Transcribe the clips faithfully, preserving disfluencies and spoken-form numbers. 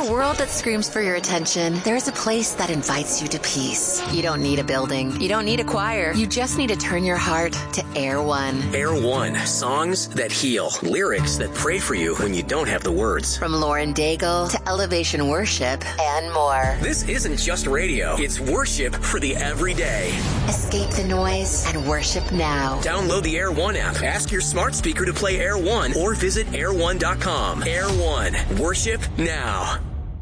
a world that screams for your attention, there's a place that invites you to peace. You don't need a building. You don't need a choir. You just need to turn your heart to Air One. Air One. Songs that heal. Lyrics that pray for you when you don't have the words. From Lauren Daigle to Elevation Worship and more. This isn't just radio. It's worship for the everyday. Escape the noise and worship now. Download the Air One app. Ask your smart speaker to play Air One or visit air one dot com. Air One. Worship now.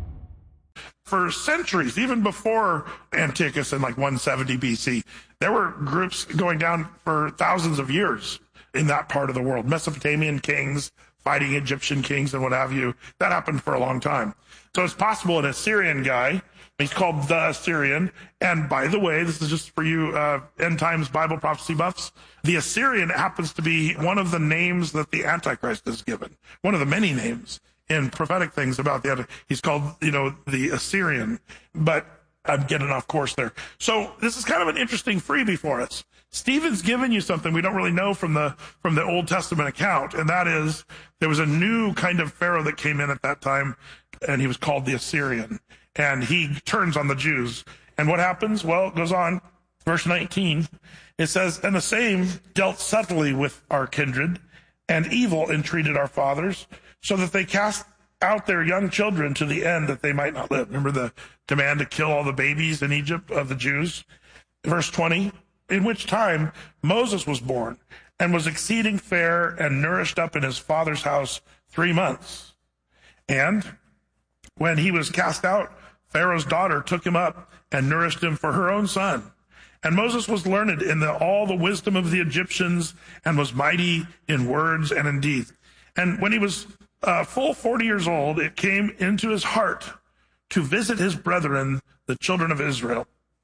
For centuries, even before Antiochus in like one seventy B C, there were groups going down for thousands of years in that part of the world. Mesopotamian kings fighting Egyptian kings and what have you. That happened for a long time. So it's possible an Assyrian guy, he's called the Assyrian. And by the way, this is just for you uh, end times Bible prophecy buffs. The Assyrian happens to be one of the names that the Antichrist is given. One of the many names in prophetic things about the Antichrist. He's called, you know, the Assyrian. But I'm getting off course there. So this is kind of an interesting freebie for us. Stephen's given you something we don't really know from the from the Old Testament account, and that is there was a new kind of Pharaoh that came in at that time, and he was called the Assyrian. And he turns on the Jews. And what happens? Well, it goes on, verse nineteen. It says, and the same dealt subtly with our kindred, and evil entreated our fathers, so that they cast out their young children to the end that they might not live. Remember the demand to kill all the babies in Egypt of the Jews? Verse twenty, in which time Moses was born, and was exceeding fair, and nourished up in his father's house three months. And when he was cast out, Pharaoh's daughter took him up and nourished him for her own son. And Moses was learned in the, all the wisdom of the Egyptians, and was mighty in words and in deeds. And when he was uh, full forty years old, it came into his heart to visit his brethren, the children of Israel.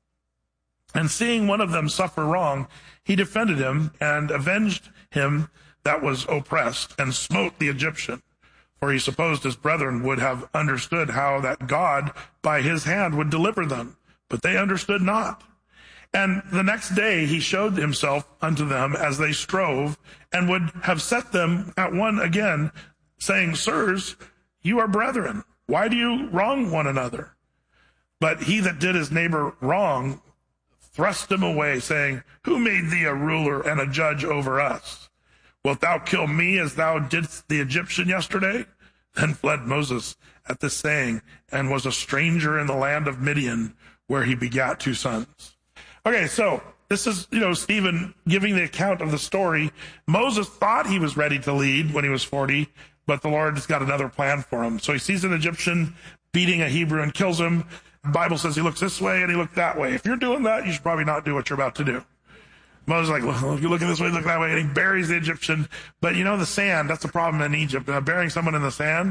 And seeing one of them suffer wrong, he defended him and avenged him that was oppressed, and smote the Egyptian. For he supposed his brethren would have understood how that God by his hand would deliver them, but they understood not. And the next day he showed himself unto them as they strove, and would have set them at one again, saying, Sirs, you are brethren. Why do you wrong one another? But he that did his neighbor wrong thrust him away, saying, Who made thee a ruler and a judge over us? Wilt thou kill me as thou didst the Egyptian yesterday? Then fled Moses at this saying, and was a stranger in the land of Midian, where he begat two sons. Okay, so this is, you know, Stephen giving the account of the story. Moses thought he was ready to lead when he was forty, but the Lord has got another plan for him. So he sees an Egyptian beating a Hebrew and kills him. The Bible says he looks this way and he looked that way. If you're doing that, you should probably not do what you're about to do. Moses is like, well, if you look at this way, look that way, and he buries the Egyptian. But you know, the sand, that's the problem in Egypt. Uh, burying someone in the sand,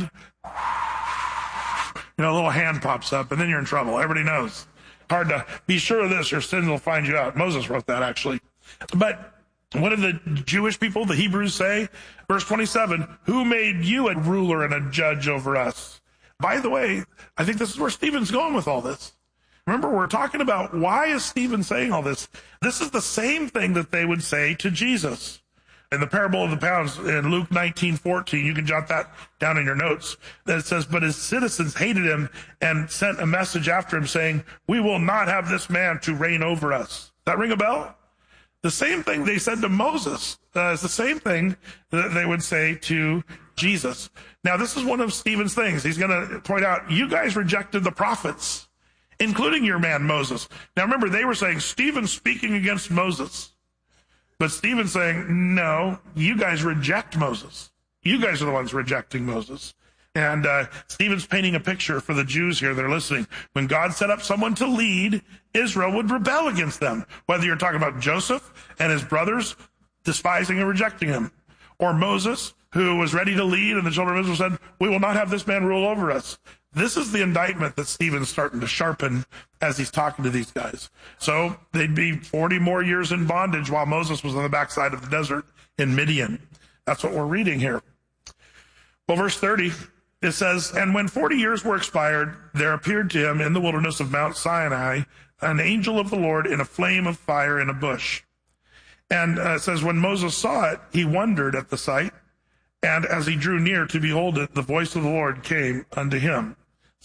you know, a little hand pops up, and then you're in trouble. Everybody knows. Hard to be sure of this, your sin will find you out. Moses wrote that, actually. But what did the Jewish people, the Hebrews, say? Verse twenty-seven, who made you a ruler and a judge over us? By the way, I think this is where Stephen's going with all this. Remember, we're talking about why is Stephen saying all this? This is the same thing that they would say to Jesus. In the parable of the pounds in Luke nineteen fourteen, you can jot that down in your notes, that it says, but his citizens hated him and sent a message after him saying, we will not have this man to reign over us. That ring a bell? The same thing they said to Moses uh, is the same thing that they would say to Jesus. Now, this is one of Stephen's things. He's going to point out, you guys rejected the prophets, including your man Moses. Now, remember, they were saying, Stephen's speaking against Moses. But Stephen's saying, no, you guys reject Moses. You guys are the ones rejecting Moses. And uh, Stephen's painting a picture for the Jews here that are listening. When God set up someone to lead, Israel would rebel against them. Whether you're talking about Joseph and his brothers despising and rejecting him, or Moses, who was ready to lead, and the children of Israel said, we will not have this man rule over us. This is the indictment that Stephen's starting to sharpen as he's talking to these guys. So they'd be forty more years in bondage while Moses was on the backside of the desert in Midian. That's what we're reading here. Well, verse thirty, it says, and when forty years were expired, there appeared to him in the wilderness of Mount Sinai an angel of the Lord in a flame of fire in a bush. And uh, it says, when Moses saw it, he wondered at the sight. And as he drew near to behold it, the voice of the Lord came unto him.